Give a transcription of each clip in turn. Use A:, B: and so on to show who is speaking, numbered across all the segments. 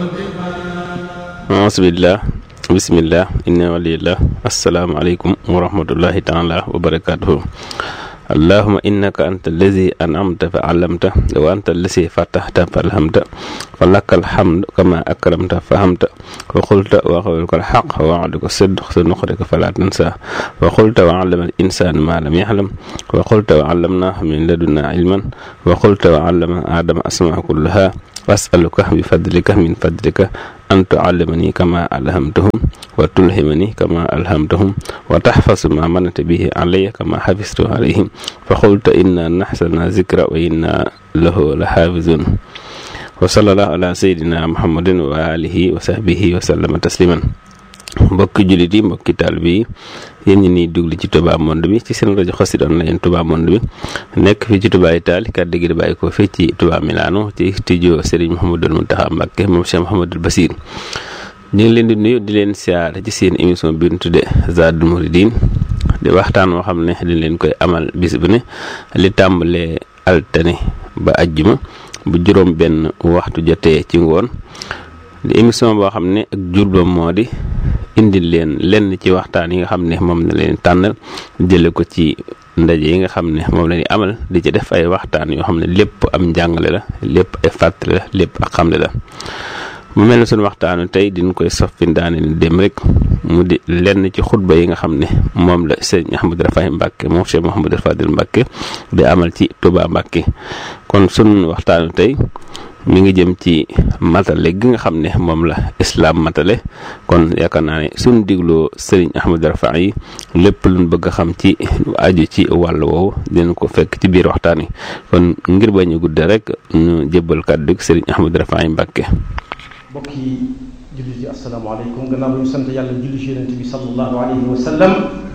A: Bismillah, bismillah, inna walillah. Assalaamu aleykum wa rahmatullahi taala wa barakatuhu. Allahumma innaka anta allazi an'amta fa 'allamta wa anta allazi fatahta fa alhamta fa lakal hamdu kama akramta fa hamta wa qulta wa qawluka al-haqq wa wa'duka as-sidq sanuqrika fala tansa wa qulta wa 'allama al-insana ma lam ya'lam wa qulta wa 'allamnahu min ladunna 'ilman wa qulta wa 'allama adama asma'a kullaha was'aluka bi fadlika min fadlika an tu'allimani kama alhamtahum wa tulhimani kama alhamtahum wa tahfazu ma manata bihi alayya kama hafiztu alayhim fa qulta inna nahsana zikra wa inna lahu lahafizun wa sallallahu ala sayyidina muhammadin wa alihi wa sahbihi wa sallama tasliman. Mbokki jullit yi, mbokki taalibe yi, yéen ñi ni dugli ci Touba Monde bi ci seen rajo Xassida Online Touba Monde bi nekk fii ci Touba Italie kàddu gi di bàyyi ko fii ci Touba Milano ci studio Serigne Mouhamadou Mountakha Mbacké moom Cheikh Mouhamadou Bassir. ñu ngi leen di nuyu di leen siyaare ci seen émission bi ñu tuddee Zadul Mouridine di waxtaan woo xam ne dañ leen koy amal bis bu ne li tàmbalee altine ba ajjuma bu juróom benn waxtu jotee ci ngoon di émission boo xam ne ak jubloom moo di indil leen lenn ci waxtaan yi nga xam ne moom na leen tànnal jële ko ci ndaje yi nga xam ne moom la ñuy amal di ci def ay waxtaan yoo xam ne lépp am njàngale la, lépp ay fàttali la, lépp ak xamle la. mu mel ne suñu waxtaanu tey diñ koy soffin daane ni dem rek mu di lenn ci xutba yi nga xam ne moom la Sëriñ Ahmadou Rafahi Mbacké moom Cheikh Mouhamadou Fadil Mbacké di amal ci Touba Mbacké. kon suñu waxtaanu tey mi ngi jëm ci matale gi nga xam ne moom la islam matale. kon yaakaar naa ne suñu digloo Sëriñ Ahmadou Rafahi lépp luñ bëgg a xam ci aju ci wàll woowu dinañ ko fekk ci biir waxtaan yi. kon ngir bañ a gudde rek ñu jébbal kàddu gi Sëriñ Ahmadou Rafahi Mbacké.
B: mbokki jullit yi asalaamaaleykum gannaaw bu ñu sant yàlla julli ci yonent bi sallallahu alayhi wa sallam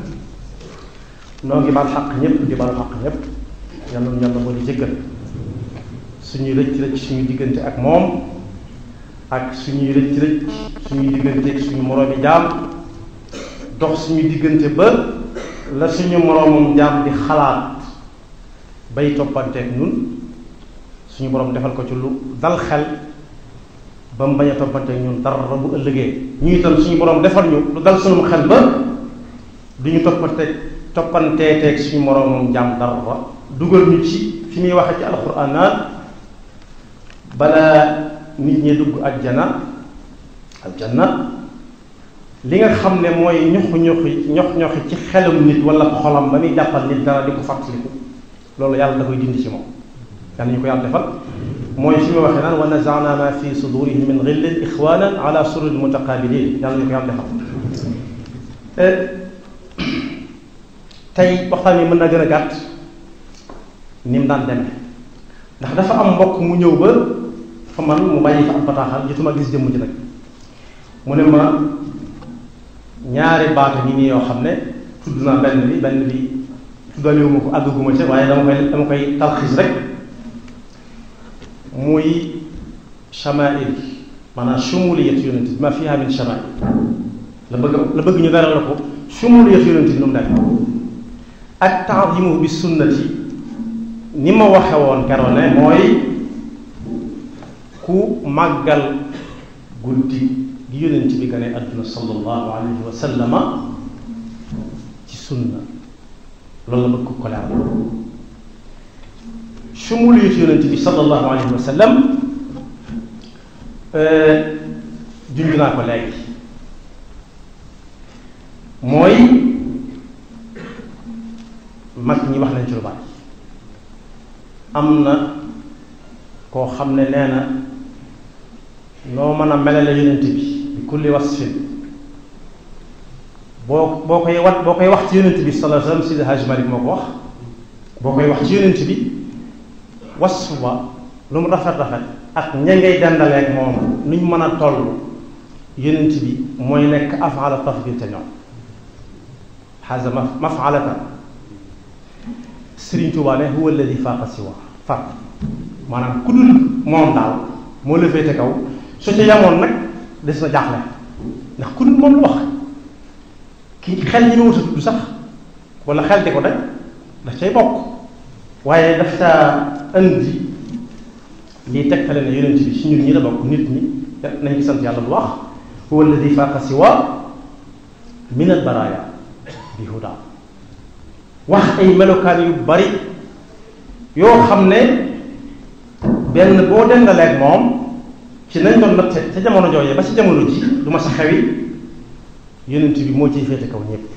B: noo ngi baal xaq ñëpp di baal xaq ñëpp yàlla na yàlla moo di jéggal suñuy rëcc suñu diggante ak moom ak suñuy rëcc suñuy diggante ak suñu moroomi jaam dox suñu diggante ba la suñu moroomum jaam di xalaat bay toppanteeg ñun suñu borom defal ko ci lu dal xel ba mu bañ a toppanteeg ñun dara bu ëllëgee ñu itam suñu borom defal ñu lu dal suñu xel ba duñu toppanteeteeg suñu moroomum jaam dara dugal ñu ci fi muy waxee ci alxuraan naan balaa nit ñi dugg aljanna li nga xam ne mooy ñox ci xelum nit wala xolam ba muy jàppal nit dara di ko fàttaliku loolu yàlla da koy dindi ci moom yàlla ñu ko yàlla defal mooy fi mu waxee naan wa nazaana ma fi sudurihim min ghillin ixwanan ala sururin mutaqabilin yàlla ñu ko yàlla defal. tey waxtaan yi mën na gën a gàtt ni mu daan demee ndax dafa am mbokk mu ñëw ba fa man mu bàyyi fa ab bataaxal jotuma gis jëmm ji nag mu ne ma ñaari baata ñi nii yoo xam ne tudd naa benn bi tuddalewu ko àggaguma ca waaye dama koy talxiis rek muy chamail maanaam shumuliyat yonent bi ma fiha min chamail la bëgg ñu dara la ko shumuliyat yonent bi nu mu def ak ta'zimu bi sunnati ni ma waxe woon keroog ne mooy ku màggal guddi gi yonent bi gane àdduna sallallahu alayhi wa sallama ci sunna loolu la bëgg ko leer shumuliyat yonent bi sallallahu alayhi wa sallam junj naa ko léegi mooy mag ñi wax nañ ci lu bari am na koo xam ne nee na noo mën a melale yonent bi kulli wasfin boo koy wax ci yonent bi sallallahu alayhi wa sallam Sidi Hajj Malik moo ko wax boo koy wax ci yonent bi wasf ba lu mu rafet ak ña ngay dendaleeg moom nuñ mën a toll yonent bi mooy nekk afala tafdil te ñoom xaasa mafalatan Sëriñ Tuubaa ne huwa alladi faaqa siwa far maanaam ku dul moom daal moo la féete kaw su ca yamoon nag des na jaaxle ndax ku dul moom lu wax ki xel ñi ma wut a tudd sax wala xel di ko daj daf cay bokk waaye daf caa indi lii tegtale ne yonent bi si ñun ñi la bokk nit ñi nañ ci sant yàlla bu wax huwa alladi faaqa siwa min al baraya bi huda wax ay melokaan yu bari yoo xam ne benn boo dendaleeg moom ci nañ doon natte ca jamono jooyee ba ci jamono ji du ma sa xewi yonent bi moo ciy féete kaw ñëpp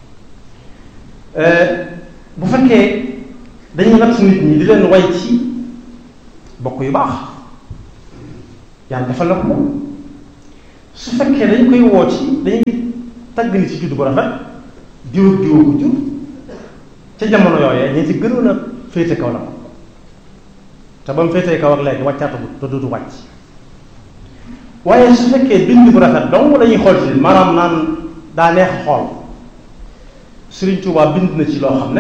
B: bu fekkee dañuy natt nit ñi di leen way ci bokk yu baax yàlla defal na ko su fekkee dañ koy woo ci dañuy tagg nit ci juddu bu rafet diw ak diw ko jur ca jamono yooyee ñi ci gënoon a féete kaw la ko te ba mu féetee kaw ak léegi wàccaatagut te dootu wàcc waaye su fekkee bind bu rafet donc dañuy xool ci maanaam naan daa neex xool Sëriñ Tuubaa bind na ci loo xam ne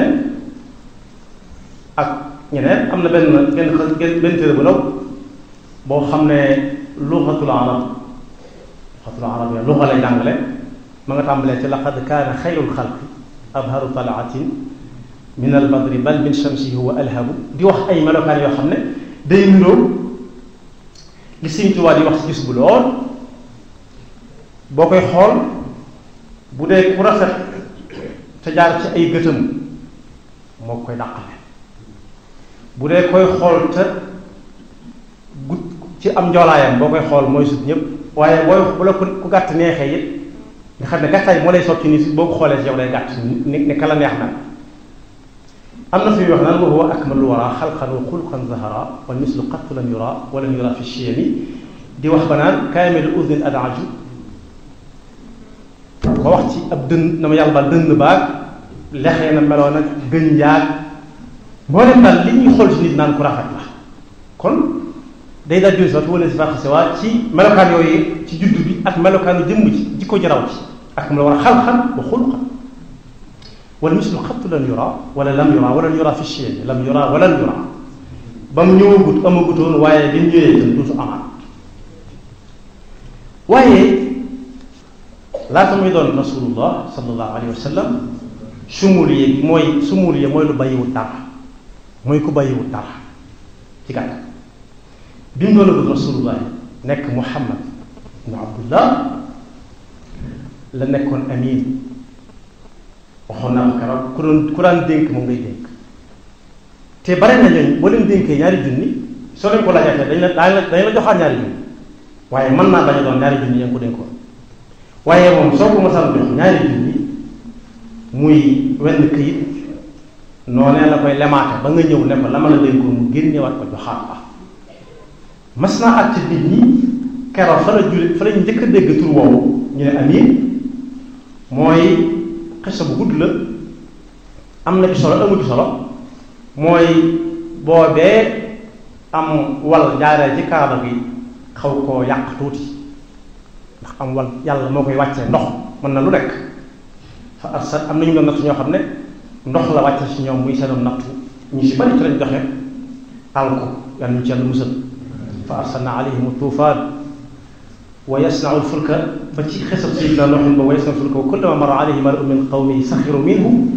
B: ak ñeneen am na benn téere bu ndaw boo xam ne luxatul arab ya luxa lay jàngale ma nga tàmbalee ci laqad kaana xayrul xalqi abharu talaatin min al badri bal min shamsihi huwa alhabu di wax ay melokaan yoo xam ne day niroo li Sëriñ Tuubaa di wax ci gis bu lool boo koy xool bu dee ku rafet te jaar ci ay gëtëm moo koy dàqale bu dee koy xool te gut ci am njoolaayam boo koy xool mooy sut ñëpp waaye booy bu la ku gàtt neexee it nga xam ne gàttaay moo lay sotti ni si boo ko xoolee ci yow day gàtt ne ka la neex na am na fi wax naan wa huwa akmalul wara xalqan wa xulqan zahara wal mislu qattu lam yura wala yura fi chiyami di wax ba naan kaamil udnin adaju ba wax ci ab dënn na ma yàlla baal dënn baag lexee na meloo nag gën yaag moo dem daal li ñuy xool ci nit naan ku rafet la kon day daal jun sot wala si fàq si waa ci melokaan yooyu ci juddu bi ak melokaanu jëmm ci jikko jaraw ci ak mu la war a xalxan wa xulqan wala mislu xattu lan yura wala lam yura wala yura fi chien lam yura wala yura ba mu ñëwagut amagutoon waaye bi ñëwee tam duutu amaat waaye laata muy doon rasulullah sallallahu alayhi wa sallam sumuliye mooy lu bàyyiwut dara mooy ku bàyyiwut dara ci gàttal bi mu doon rasulullah nekk Muhammad ibnu Abdullah la nekkoon amin waxoon naa ko keroog ku daan dénk moom ngay dénk te bare na ñooñu boo leen dénkee ñaari junni soo leen ko laajaatee dañ la joxaat ñaari junni waaye mën naa bañ a doon ñaari junni yaa ngi ko dénkoon waaye moom soo ko mosaan jox ñaari junni muy wenn këyit noonee la koy lemaate ba nga ñëw ne ko la ma la dénkoon mu génnewaat ko joxaat ba mas naa àtte nit ñi keroog fa la njëkk a dégg tur woowu ñu ne amin mooy xisa bu gudd la am na ci solo amu ci solo mooy boobee am wal jaaree ci kaaba gi xaw koo yàq tuuti ndax am wal yàlla moo koy wàccee ndox mën na lu nekk fa arsal am nañu doon nattu ñoo xam ne ndox la wàcce si ñoom muy seenoon nattu ñu si bari ci lañ joxe alko yàlla ñu ci yàlla musal fa arsalna alayhim tufaan wa yasnau lfulka ba ci xesab sayidina Nuuhin ba wa yasnau lfulka wa kullama marra alayhi mala'un min qawmihi saxiru minhu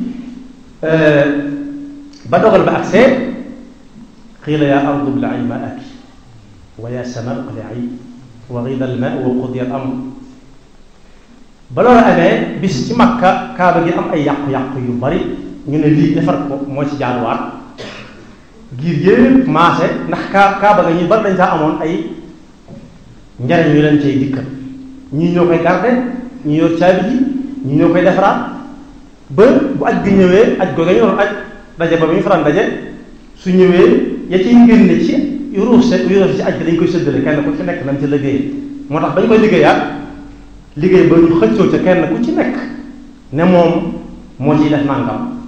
B: ba dogal ba agsee qiila yaa ardu ibla'i maa'aki wa yaa samaa'u iqla'i wa ghida al-maa'u wa qudiya al-amr ba loolu amee bis ci Makka kaaba gi am ay yàqu-yàqu yu bari ñu ne lii defar ko moo ci jaaduwaat giir yépp maase ndax kaaba ga ñu bari dañ saa amoon ay njariñ yu leen cay dikkal ñii ñoo koy garde ñi yor caabi ji ñii ñoo koy defaraat ba bu aj gi ñëwee aj googa ñu doon aj daje ba ñu faral daje su ñëwee ya ciy génne ci yuruuf ci aj gi dañ koy séddale kenn ku ci nekk nañ ci liggéey moo tax bañ koy liggéeyaat liggéey ba ñu xëccoo ca kenn ku ci nekk ne moom moo ciy def nangam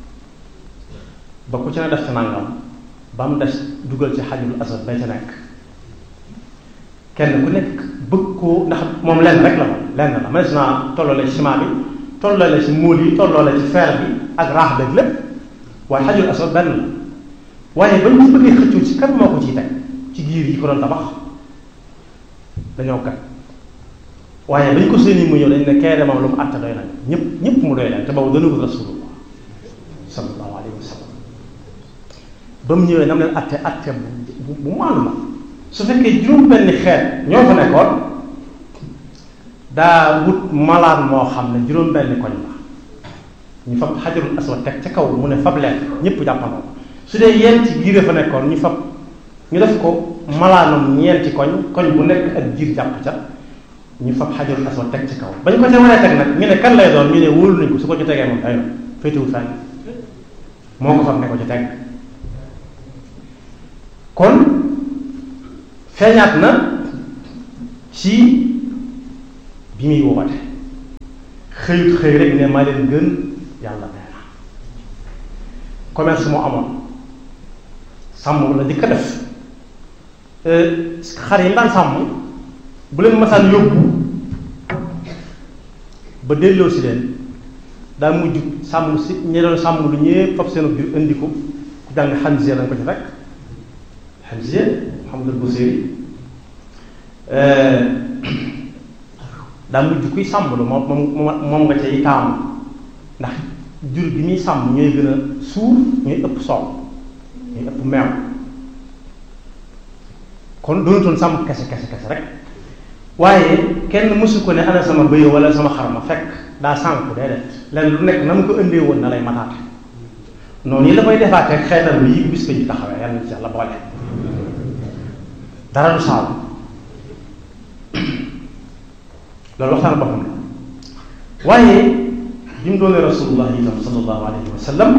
B: ba ku ci ne def ca nangam ba mu des dugal ci xajul asad bay ca nekk kenn ku nekk bëgg koo ndax moom lenn rek la moom lenn la mënees naa tolloole ci ciment bi tolloole ci móol yi tolloole ci fer bi ak raax beeg lépp waaye xajul asad benn la waaye bañ ci bëggee xëccoo ci kan moo ko ciy teg ci giir yi ko doon tabax dañoo kat waaye bañ ko séeni mu ñëw dañ ne kee de moom lu mu àtte doy nañ ñëpp mu doy leen te boobu dënagul rasulullah sallallahu alayhi wa sallam ba mu ñëwee nam leen àtte bu maandu la su fekkee juróom-benni xeet ñoo fa nekkoon daa wut malaan moo xam ne juróom-benni koñ la ñu fab xajarul aswad teg ca kaw mu ne fab leen ñëpp jàppandoo su dee yenti giir fa nekkoon ñu def ko malaanum ñeenti koñ bu nekk ak giir jàpp ca ñu fab xajarul aswad teg ci kaw bañ ko ca waree teg nag ñu ne kan lay doon ñu ne wóolu nañ ko su ko ci tegee moom ay na féetewul fenn moo ko fab ne ko ci teg kon feeñaat na ci bi muy woote xëyut xëy rek ne maa leen gën yàlla nee na commerce moo amoon sàmm la di ko def xar yi daan sàmm bu leen masaan yóbbu ba delloo si leen daa mujj sàmm si ñi doon sàmm lu ñëpp fab seen biir indi ko ku jàng Hamziya dañ ko ci fekk Hamziya Muhammadul Busiri daa mujj kuy sàmm lu moom nga cay taamu ndax jur gi muy sàmm ñooy gën a suur ñooy ëpp soow ñooy ëpp meew kon doonutoon sàmm kese rek waaye kenn mësu ko ne ana sama bëy wala sama xar ma fekk daa sànku déedéet lenn lu nekk na mu ko indee woon na lay mataate noonu yi la koy defaatee xeetal bi yi bis ko ñu taxawee yàlla na ci yàlla boole dara du saabu loolu waxtaan boppam la waaye bi mu doonee rasulullah itam sallallahu alayhi wa sallam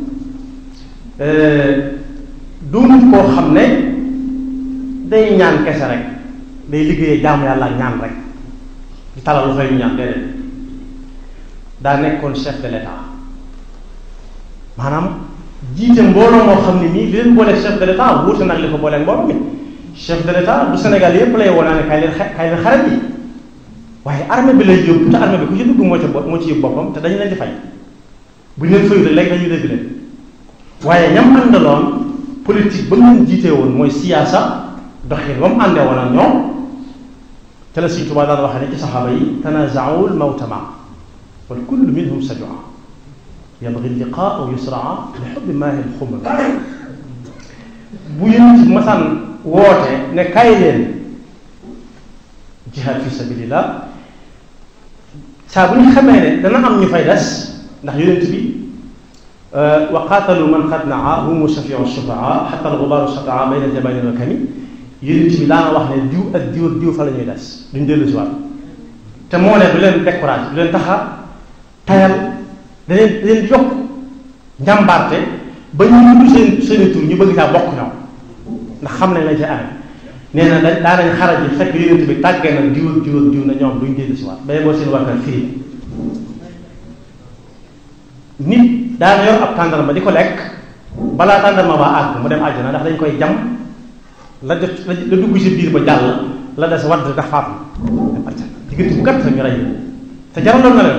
B: doonut koo xam ne day ñaan kese rek day liggéeyee jaamu yàlla ak ñaan rek di talal loxo yu ñaan déedéet daa nekkoon chef de l'état maanaam jiite mbooloo moo xam ne nii li leen booleeg chef de l'état wuute nag li ko booleeg mbooloo mi chef de l'état du Sénégal yépp lay wonaa ne kay leen xarit yi waaye armée bi lay yóbbu te armée bi ku ci dugg moo ci yóbbu boppam te dañu leen di fay bu ñu leen fayu rek léegi dañuy dégg leen waaye ñam àndaloon politique ba mu leen jiitee woon mooy siyaasa doxin ba mu àndee woon ak ñoom te la Sëriñ Tuubaa daan wax ne ci saxaaba yi tanazaa'u al-mawta ma'a wal kullu minhum sajaa yabghi al-liqaa aw yusraa li hubbi maahi al-xumr bu yéen ci masaan woote ne kaay leen jihaad fi sabilillah saa bu ñu xamee ne dana am ñu fay des ndax yonent bi wa qaatalu man qad naa humu shafiu shufaa xatta al-gubaaru shataa bayna al-jabaani wa kami yonent bi daana wax ne diw ak diw ak diw fa la ñuy des duñ dellu si waat te moo ne du leen découragé du leen taxa tayal da leen di yokk njàmbaarte ba ñu tudd seen tur ñu bëgg saa bokk ñoom ndax xam nañ lañ ca amee nee na daanañ xaraj yi fekk yonent bi tàggee na diw ak diw ak diw na ñoom duñ dellu si waat bay boo seen warkal fii nit daana yor ab tàndarma di ko lekk balaa tàndarma ba àgg mu dem àjjana ndax dañ koy jam la dugg ci biir ba jàll la des wadd ndax faatu dem àjjana diggante bu gàtt ñu rey te jaraloon na leen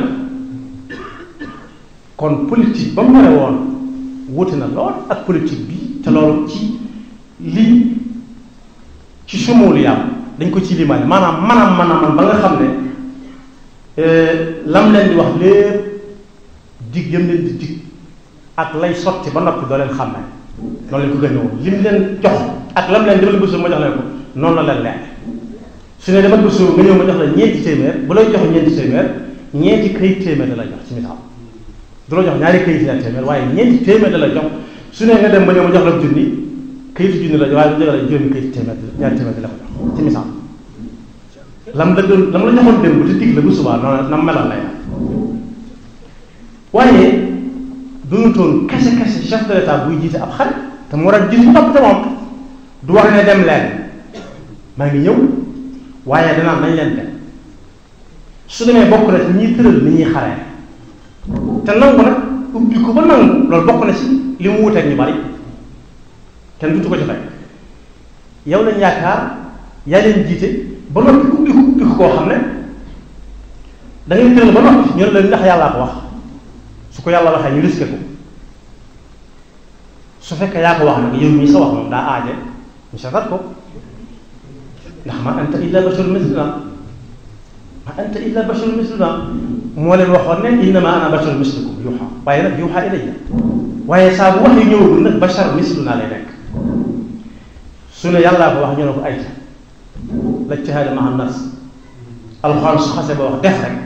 B: kon politique ba mu ware woon wuute na lool ak politique bi te loolu ci lii ci sumóolu yàlla dañ ko ci limaale maanaam man ba nga xam ne lam leen di wax lépp dig yëm leen di dig ak lay sotti ba noppi doo leen xam ne noonu lañ ko gën a woon lim leen jox ak lam leen demal bësul ma jox leen ko noonu la leen leer su ne demal bësul nga ñëw ma jox la ñeenti téeméer bu lay jox ñeenti téeméer ñeenti këyit téeméer da la jox ci misaal du la jox ñaari këyit ñaari téeméer waaye ñeenti téeméer da la jox su ne nga dem ba ñëw ma jox la junni këyitu junni la waaye bu jox la juróomi këyit téeméer ñaari téeméer da la ko jox ci misaal lam la joxoon démb te dig la bu subaa noonu na melal lay waaye dunutoon kese chef de l'état buy jiite ab xarit te mu war a jiite topp te moom du wax ne dem leen maa ngi ñëw waaye danaa nañ leen dem su demee bokk na ci ñiy tëral ni ñuy xaree te nangu nag ubbi ko ba nangu loolu bokk na ci li mu wuteeg ñu bari kenn dutu ko ci fekk yow lañ yaakaar yaa leen jiite ba noppi ubbi ko koo xam ne da ngay tëral ba noppi ñu ne la ndax yàllaa ko wax su ko yàlla waxee ñu risqué ko su fekkee yaa ko wax nag yow mii sa wax moom daa aaje ñu seetat ko ndax ma anta illa basharun misluna moo leen waxoon ne innama ana basharun mislukum yuuxa waaye nag yuuxa ilayya waaye saa bu wax yu ñëwagul nag bashar misluna lay nekk su ne yàllaa ko wax ñu ne ko ayta la ijtihaada ma'a nas alxuraan su xase ba wax def rek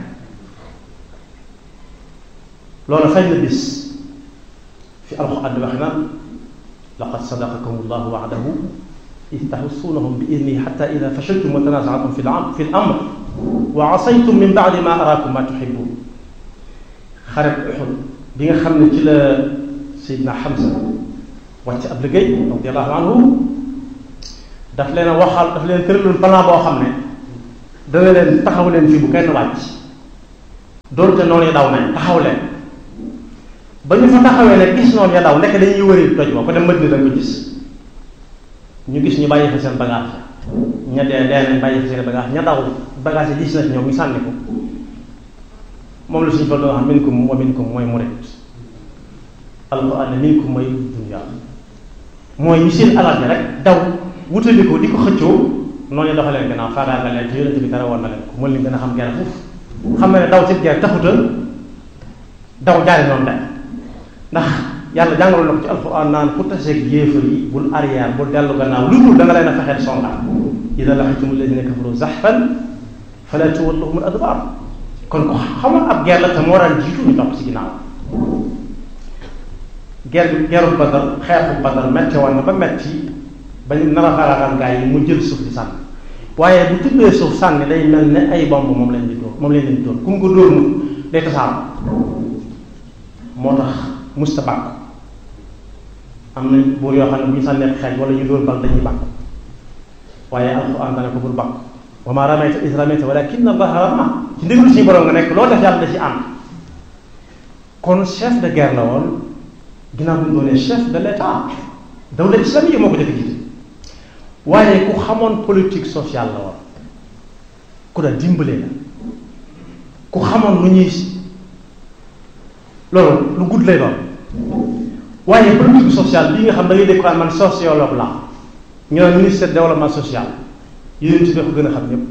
B: loolu feeñ na bis fi alxuraan di wax naan laqad sadaqakum allahu wa'dahu id tahussuunahum bi idnihi hatta ida fashiltum wa tanaza'tum fi l-amr wa asaytum min ba'di ma araakum ma tuhibbuun. xareb Uhud bi nga xam ne ci la Seydina Hamza wàcc ab liggéey radiyallahu anhu daf leen a waxal daf leen tëraloon plan boo xam ne dana leen taxaw leen fii bu kenn wàcc doonte noonu ya daw nañ taxaw leen ba ñu fa taxawee ne gis noonu ya daw nekk dañuy wëri toj ba ko dem Madina da nga ko gis ñu gis ñu bàyyi fa seen bagage ña dee nañ bàyyi fa seen bagage ña daw bagage yi gis na ci ñoom ñu sànni ko moom la suñu fa doon wax minkum wa minkum mooy murid alquran ne minkum mooy dunya mooy ñu seen alal ji rek daw wutali ko di ko xëccoo noonu doxalee leen gannaaw faagaagal leen te yonent bi dara woon na leen ko mën leen gën a xam gerte foofu xam na ne daw ci gerte taxuta daw jaari noonu de ndax yàlla jàngaloon na ko ci alquran naan ku taseeg yéefar yi bul arrière bul dellu gannaaw lu dul da nga leen a fexeel songal ida laqitum alladina kafaru zahfan fala tuwalluhum al adbar kon ko xamoon ab guerre la te moo daan jiitu ñu topp ci ginnaaw geeru Badar xeexu Badar metti woon na ba metti ba ñu nar a xaraaxal gaa yi mu jël suuf di sànni waaye bu tuddee suuf sànni day mel ne ay bomb moom lañ di dóor moom lañ leen di dóor ku mu ko dóor mu day tasaaroo moo tax musta bàkk am na buur yoo xam ne bu ñu sànnee xeej wala ñu dóor bal dañuy bàkk waaye alxuraan dana ko bul bàkk wa maa ramayta iz ramayta walaakinna Allaaha ramaa ci ndigalu suñu borom nga nekk loo def yàlla da ci ànd kon chef de guerre la woon ginnaaw bu ñu doonee chef de l'état dawla islamique moo ko jëkk jiite waaye ku xamoon politique sociale la woon ku daan dimbalee la ku xamoon lu ñuy loolu lu gudd lay doon waaye politique sociale bii nga xam da ngay dégg man sociologue la ñu naan ministère de développement social yéen ci ko gën a xam ñëpp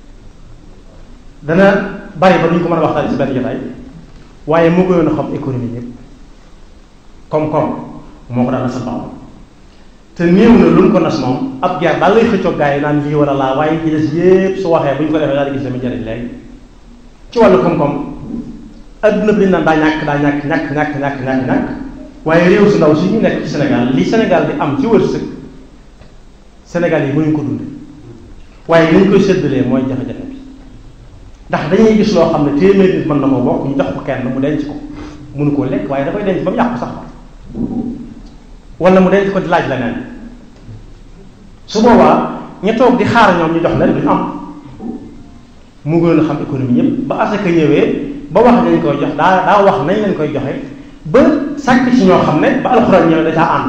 B: dana bari ba nu ñu ko mën a waxtaan ci benn jotaay waaye moo gënoon a xam économie ñëpp koom-koom moo ko daan nasal baaxoon te néew na lu ñu ko nas moom ab guerre daal lay xëccoog gars yi naan lii wala laa waaye ci des yépp su waxee bu ñu ko defee daal di gis tamit njëriñ léegi ci wàllu koom-koom adduna bi dañ naan daa ñàkk waaye réew su ndaw si ñu nekk ci Sénégal li Sénégal di am ci wërsëg Sénégal yi mënuñ ko dunde waaye li ñu koy séddalee mooy jafe-jafe bi ndax dañuy gis loo xam ne téeméer nit mën na ko bokk ñu jox ko kenn mu denc ko mënu koo lekk waaye da koy denc ba mu yàqu sax wala mu denc ko di laaj leneen su boobaa ña toog di xaar ñoom ñu jox leen duñu am mu gën a xam économie ñëpp ba asaka ñëwee ba wax nañ koy jox daa wax nañ leen koy joxe ba sàkk ci ñoo xam ne ba alxuraan ñëwee da caa ànd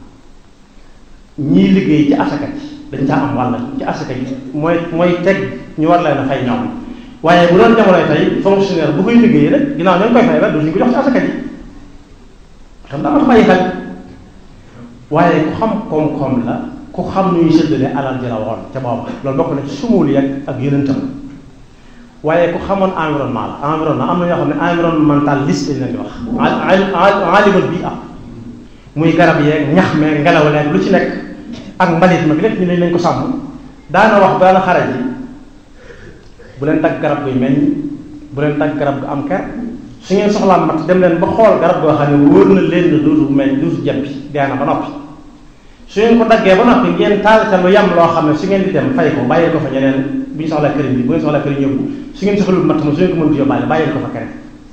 B: ñii liggéey ci asaka ji dañ caa am wàll ci asaka ji mooy teg ñu war leen a fay ñoom waaye bu doon jamonoy tey fonctionnaire bu koy liggéey rek ginnaaw ñoo koy fay rek duñu ko jox ci asaka ji xam daa ma bàyyi xel waaye ku xam koom-koom la ku xam nu ñuy séddalee alal ji la woon ca booba loolu bokk na ci sumul ak yonentam waaye ku xamoon environnement la environnement am na ñoo xam ne environnementaliste lañ leen di wax alimul bii am muy garab yeeg ñax meeg ngelaw leeg lu ci nekk ak mbalit ma lépp ñu ne nañ ko sàmm daana wax daana xare ji bu leen dagg garab guy meññ bu leen dagg garab gu am ker su ngeen soxlaa mat dem leen ba xool garab goo xam ne wóor na leen ne dootu meññ dootu jeppi dee na ba noppi su ngeen ko daggee ba noppi ngeen taal ca lu yam loo xam ne su ngeen di dem fay ko bàyyil ko fa ñeneen bu ñu soxlaa këriñ bi bu ngeen soxlaa këriñ yóbbu su ngeen soxlul mat ma su ngeen ko mënut yóbbaale bàyyil ko fa keneen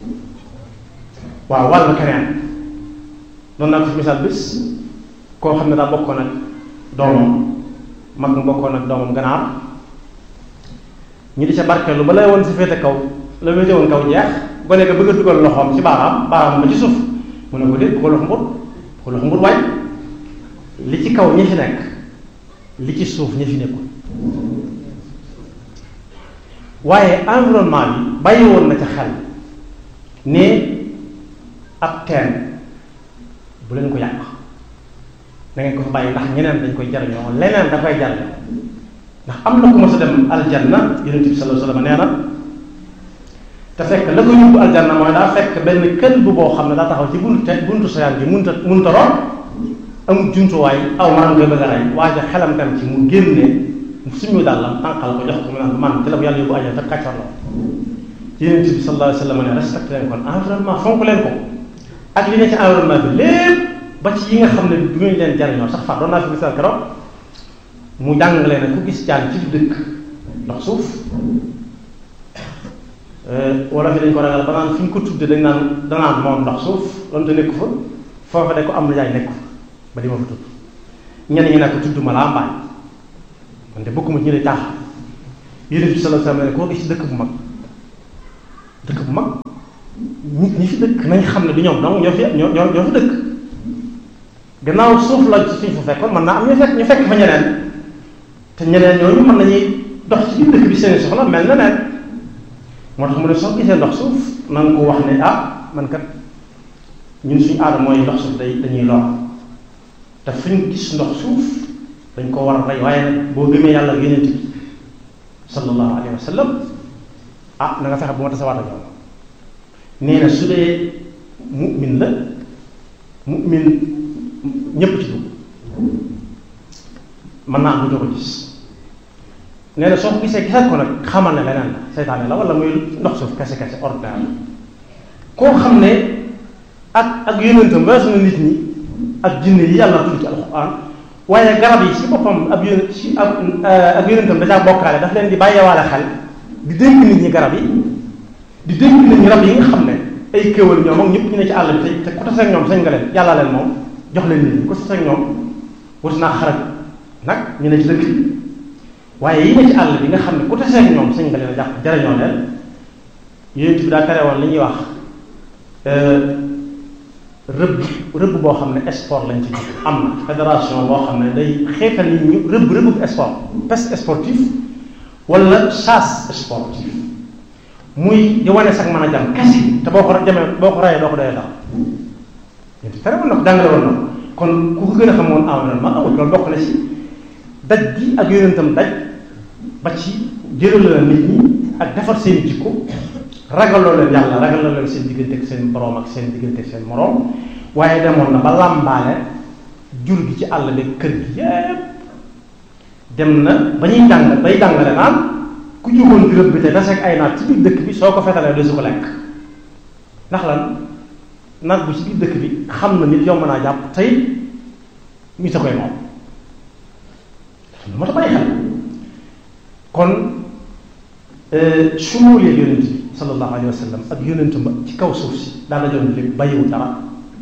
B: waaw wàllu keneen doon naa ko fi misaal bis koo xam ne daa bokkoon ak doomam mag mu bokkoon ak doomam ganaar ñu di ca barkeelu ba lay woon si féete kaw la féete woon kaw jeex gone ga bëgg a dugal loxoom ci baaraam ba ci suuf mu ne ko déet bu ko lox mbut waay li ci kaw ñi fi nekk li ci suuf ñi fi nekkul waaye environnement bi bàyyi woon na ca xel ne ab teen bu leen ko yàq da ngeen ko fa bàyyi ndax ñeneen dañ koy jariñoo leneen da koy jariñoo ndax am na ku ma sa dem aljanna yonent bi sallallahu alayhi wasallam nee na te fekk la ko yóbbu aljanna mooy daa fekk benn kël bu boo xam ne daa taxaw ci buntu sayaan gi munta root amul jumtuwaay aw maanaam nga bëgg a rey waaye xelam tam ci mu génne suñu daal la tànqal ko jox ko mu naan man ci la bu yàlla yóbbu àjjana te kàccoor la Yonent bi sallallahu alayhi wa sallam ne respecté leen kon environnement fonk leen ko ak li ne ci environnement bi lépp ba ci yi nga xam ne du ngeen leen jariñoo sax far doon naa fi gisal keroog mu jàngale ne ku gis jaan ci dëkk ndox suuf wala fi dañ ko ragal ba naan fi ñu ko tudde dañ naan danaan moom ndox suuf loolu te nekku fa foofa de ko am na yaay nekku ba di ma fa tudd ñenn ñi ne ko tudd ma laa mbaay man de bokkuma ci ñu lay taax Yonent bi sallallahu alayhi wa sallam ne koo gis ci dëkk bu mag nit ñi fi dëkk nañ xam ne du ñoom donc ñoo fi dëkk gannaaw suuf la ci suñ fa fekkoon mën naa am ñu fekk fa ñeneen te ñeneen ñooñu mën nañuy dox ci biir dëkk bi seen soxla mel na neen moo tax mu ne soo gisee ndox suuf na nga ko wax ne man kat ñun suñu aada mooy ndox suuf dañuy lor te fuñ gis ndox suuf dañ ko war a rey waaye nag boo gëmee yàlla ak Yonent bi sallallahu alayhi wa sallam na nga fexe bu ma tasawaat ak ñoom nee na su dee mu'min la mu'min ñépp ci dugg mën naa am du ko gis nee na soo ko gisee gisal ko nag xamal ne leneen la seytaane la wala muy ndox suuf kese ordinaire koo xam ne ak yonentam weesu na nit ñi ak jinne yi yàlla tudd ci alxuraan waaye garab yi si boppam ak yonentam dajaa bokkaale daf leen di bàyyeewaale xel di dénk nit ñi garab yi di dénk nit ñi rab yi nga xam ne ay kéwal ñoom ak ñëpp ñu ne ci àll bi te ku taseeg ñoom sañ nga leen yàlla leen moom jox leen nit ñi ku taseeg ñoom wuti naa xarak nag ñu ne ci dëkk bi waaye yi ne ci àll bi nga xam ne ku taseeg ñoom sañ nga leen a jàpp jarañoo leen Yonent bi daa tere woon li ñuy wax rëbb boo xam ne sport lañ ci am na fédération boo xam ne day xeetal nit ñu rëbb sport pêche sportif wala chasse sportive muy di wane sax mën a jam kese te boo ko rayee doo ko doyee dara yéen tere woon na ko jàngale woon na kon ku ko gën a xam woon environnement amul loolu bokk na ci daj gi ak yonentam daj ba ci jëraloo nit ñi ak defar seen jikko ragaloo leen yàlla ragaloo leen seen diggante ak seen boroom ak seen diggante ak seen moroom waaye demoon na ba làmbaale jur gi ci àll bi kër gi yépp dem na ba ñuy bay jàngale naan ku jógoon di rëbb bi te daseeg ay naat ci biir dëkk bi soo ko fetalee du su ko lekk ndax lan naat bu ci biir dëkk bi xam na nit yomb naa jàpp tey mi ta koy moom moo tax bàyyi xel kon sumuulee yonent bi sallallahu alayhi wa sallam ak yonent ba ci kaw suuf si daal la joon lépp bàyyiwul dara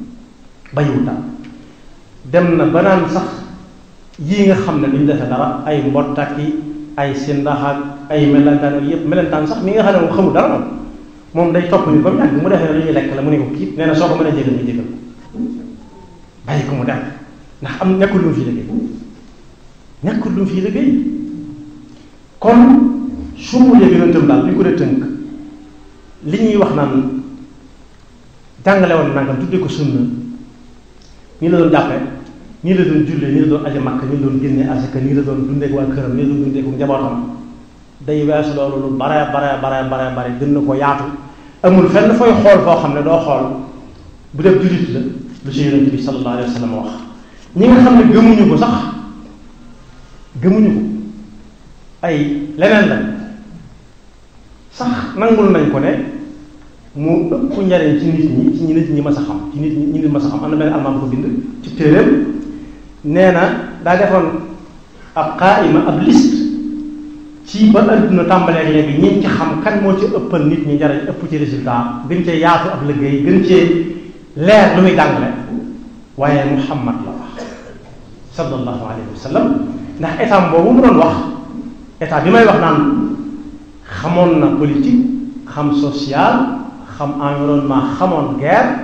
B: dem na ba naan sax yii nga xam ne duñ defe dara ay mbottak yi ay sindaxaak ay melentaan yëpp melentaan sax mi nga xam ne moom xamul dara moom day topp ñu comme yàgg mu defee ne lu ñuy lekk la mu ne ko kii nee na soo ko mën a jégal ñu jégal bàyyi ko mu dem ndax am nekkul lu mu fii liggéey kon su mu yëg yonentam daal li ko dee tënk li ñuy wax naan jàngale woon nangam tuddee ko sunna ñi la doon jàppe ñii la doon jullee ñii la doon aje makk ñii la doon génne asaka ñii la doon dundeek waa këram ñii la doon dundeek njabootam day weesu loolu lu bare gën na ko yaatu amul fenn fooy xool foo xam ne doo xool bu def jullit la lu ci yonent bi sallallahu alayhi wa sallam wax ñi nga xam ne gëmuñu ko ay leneen la sax nangul nañ ko ne mu ëpp njariñ ci nit ñi mas a xam ci nit ñi mas a xam am na benn almaam ko bind ci téeréem nee na daa defoon ab qaayima ab liste ci ba adduna tàmbalee léegi ñi ci xam kan moo ci ëppal nit ñi njariñ ëpp ci résultat gën cee yaatu ab liggéey gën cee leer lu muy jàngale waaye Muhammad la wax sallallahu alayhi wa sallam ndax état boobu mu doon wax état bi may wax naan xamoon na politique xam social xam environnement xamoon guerre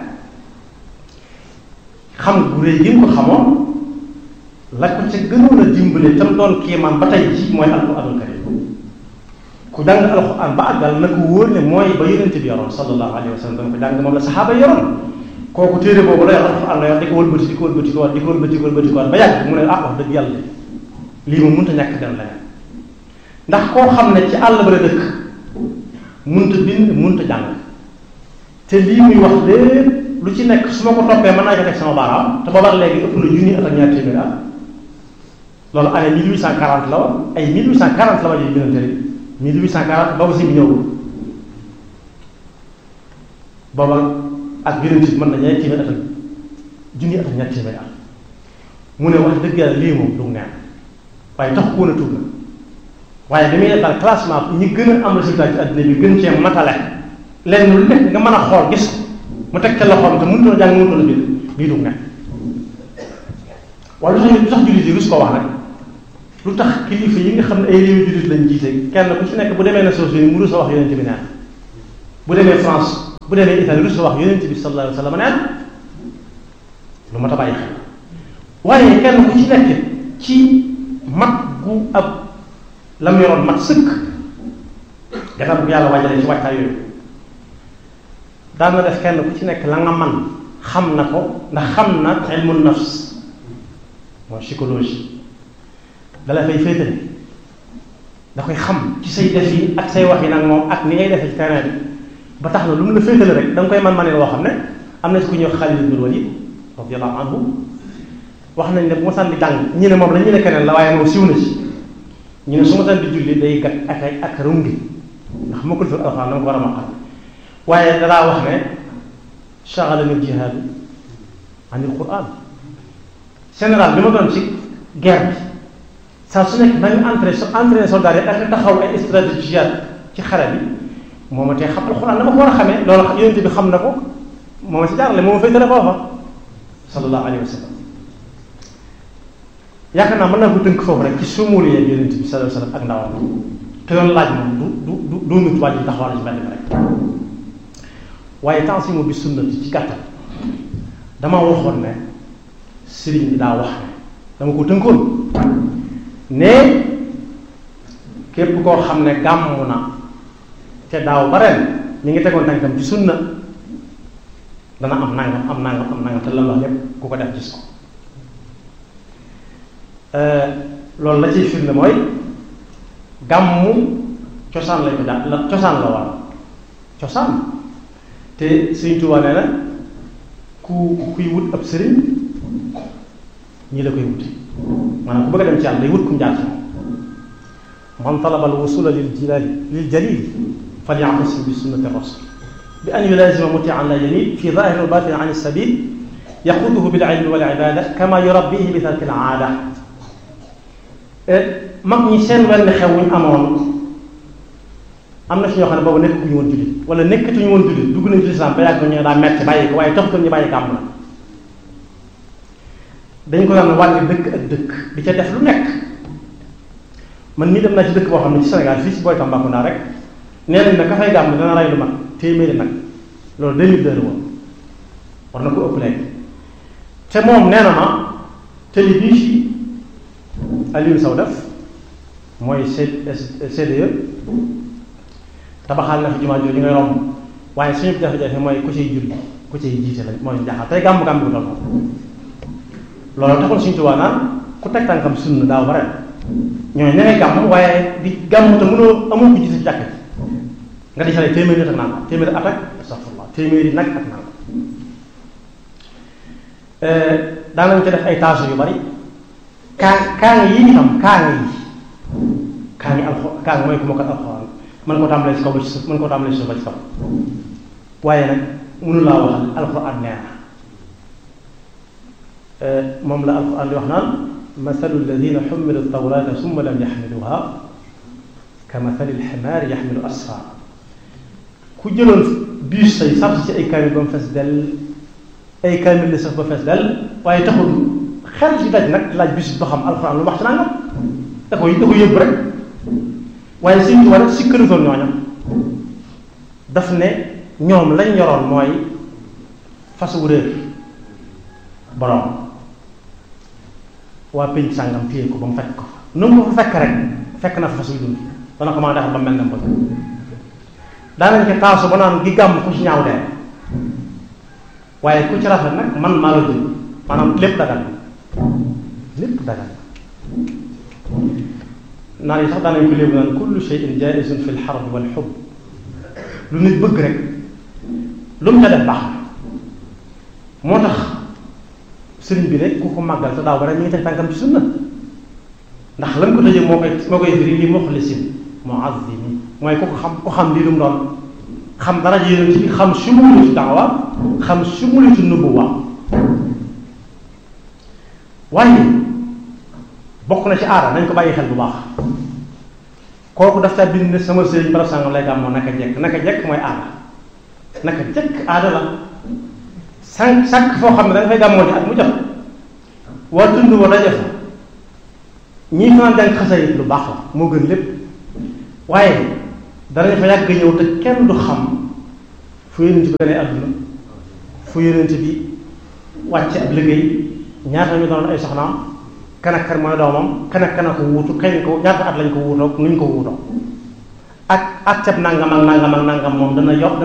B: xam gu réy gi nga ko xamoon la ko ca gënoon a dimbale tam doon kéemaan ba tey ji mooy alquranul karim ku jàng alquran ba àggal na ko wóor ne mooy ba yonent bi yoroon sallallahu alayhi wa sallam dana ko jàng moom la saxaaba yoroon kooku téere boobu la yor alquran la yor di ko wëlbati ko ba yàgg mu ne wax dëgg yàlla lii moom mënut a ñàkk dem leneen ndax koo xam ne ci àll ba la dëkk mënut a bind mënut a jàng te lii muy wax lépp lu ci nekk su ma ko toppee mën naa ko teg sama baaraam te boobaak léegi ëpp na junni at ak ñaar téeméer at loolu année 1840 la woon ay 1840 la wàññi binante bi 1840 boobu si bi ñëwul booba ak binante bi mën na ñaari téeméer at ak junni at ak ñaar téeméer at mu ne wax dëgg yàlla lii moom du neen waaye tax ko woon a tuub na waaye damuy def daal classement ñi gën a am résultat ci àddina bi gën cee matale lenn lu nekk nga mën a xool gis ko mu teg ca loxoom te mënutoon a jàng mënutoon a bind bii du neen waaye lu tax jullit yi rus ko wax nag lu tax kilifa yi nga xam ne ay réew jullit lañ jiite kenn ku ci nekk bu demee na États-Unis mu rus a wax yonent bi neen bu demee France bu demee Italie rus a wax yonent bi sallallahu alayhi wa sallam neen lu mat a bàyyi xel waaye kenn ku ci nekk ci mat gu ab la mu yoroon mat sëkk gannaaw bu yàlla waajalee ci wàccaay yooyu daan na def kenn ku ci nekk la nga man xam na ko ndax xam na ilmu nafs mooy psychologie dala fay féetale da koy xam ci say def yi ak say wax yi nag moom ak ni ngay defee ci terrain bi ba tax na lu mu la féetale rek da nga koy man woo xam ne am na ci ku ñëw Xaalid ibn Walid radiyallahu anhu wax nañ ne bu ma sànni jàng ñu ne moom la ñu ne keneen la waaye moom siw na ci ñu ne su ma sànni julli day gat ak rungi ndax ma ko fi alxuraan dama ko war a maqal waaye danaa wax ne shaghalani jihaadu anil Qur'an général bi ma doon ci guerre bi saa su nekk dañu entraîné soldat yi ak taxaw ay stratégie ci xare bi moo ma tee xam alxuraan dama ko war a xamee loolu yonent bi xam na ko moo ma si jaarale moo ma fay tële foofa sallallahu alayhi wa sallam yaakaar naa mën naa ko tënk foofu rek ci sumuli yeeg yonent bi sallallahu alayhi wa sallam ak ndawam te yoon laaj moom du nit wàññi taxawal ci benn bi rek waaye tansimu bi sunnati ci gàttal dama waxoon ne sëriñ bi daa wax ne dama ko tënkoon ne képp koo xam ne gàmmu na te daaw ba ren mi ngi tegoon tànkam ci sunna dana am nangam te lan wax lépp ku ko def gis ko loolu la ciy firnde mooy gàmmu cosaan lañ ko jàpp cosaan la war cosaan te Sëriñ Tuubaa nee na kuy wut ab sëriñ ñii la koy wuti maanaam ku bëgg a dem ci yàlla day wut kum jaar ci man talaba al wusula lil jalil falyaxtasim bi sunnati rasul bi an yulazima mutian la yamil fi zahir wa batin an sabil yaquduhu bil ilmi wal ibada kama yurabbihi bi tarki al aada mag ñi seen wenn xew wuñ amoon am na si ñoo xam ne boobu nekkatuñu woon jullit wala nekkatuñu woon jullit dugg nañu ci lislaam ba yàgg ñu daa metti bàyyi ko waaye taxutoon ñu bàyyi gàmm la dañ ko daan wàlli dëkk ak dëkk di ca def lu nekk man mii dem naa ci dëkk boo xam ne ci Sénégal fii si booy Tambacounda rek nee nañ ne ka fay gàmm dana rey lu mat téeméeri nag loolu 2002 la woon war na ko ëpp léegi te moom nee na ma tëli bii ci Aliou Sow def mooy CDE tabaxal na fi jumaa jooju ngay romb waaye suñu jafe-jafe mooy ku ciy julli ku ciy jiite la mooy jaaxal tey gàmm-gàmm bi toll loolu taxoon suñu Tuubaa naan ku teg tànkam sunna daaw ba ren ñooy ña ngay gàmm waaye di gàmm te mënoo amoo ko jiite ci jàkk nga di xale téeméeri nag ak nangam téeméeri at ak astaghfirullah téeméeri nag ak nangam daanañ ca def ay taasu yu bari kaa ngi yi itam kaa ngi alxuraan mooy ku ma ko alxuraan mën ko tàmbalee ci kaw ba ci suuf mën ko tàmbalee ci suuf ba ci kaw waaye nag mënu laa waxal alxuraan nee na moom la alxuraan di wax naan mathalu alladina xummilu tawrata summa lam yaxmiluha ka mathali alximaari yaxmilu asfar ku jëloon biis say sart ci ay kaamil ba mu fees dell ay kaamil la sax ba fees dell waaye taxul xel ci daj nag laaj bis ba xam alxuraan lu wax ci nangam da ko yëbb rek waaye Sëriñ Tuubaa rek si kërutoon ñooña daf ne ñoom lañ yoroon mooy fas wu réer borom waa pénc sàngam téye ko ba mu fekk ko nu mu ko fa fekk rek fekk na fa fas wu dund dana ko mën a defal ba mel na bëgg daanañ ko taasu ba naan gi gàmm ku ci ñaaw dee waaye ku ci rafet nag man maa la jël maanaam lépp dagal naan yi sax daanañ ko léegi naan kullu shay'in jaa'izun fi l-harb wal hubb lu nit bëgg rek lu mu ca def baax na moo tax sëriñ bi ne ku ko màggal te daaw ba rek mi ngi teg tànkam ci sunna ndax lan ko tëjee moo koy firi li muxlisin muazzimi mooy ku xam lii lu mu doon xam dara ji yonent bi xam sumulitu daawa xam sumulitu nubuwa waaye bokk na ci aada nañ ko bàyyi xel bu baax kooku daf caa bind ne sama sëriñ barab sàngam lay gàmmoo naka jekk mooy aada naka jekk aada la sàkk foo xam ne da nga fay gàmmoo ji at mu jot waa tund wa daje fa ñii fanaan jàng xasa yi lu baax la moo gën lépp waaye danañ fa yàgg ñëw te kenn du xam fu yonent bi gënee àdduna fu yonent bi wàcce ab liggéey ñaata ñu doon ay soxnaam kan ak kan mooy doomam kan ak kan ko wuutu kañ ko ñaata at lañ ko wuutoo nuñ ko wuutoo ak cab nangam ak nangam ak nangam moom dana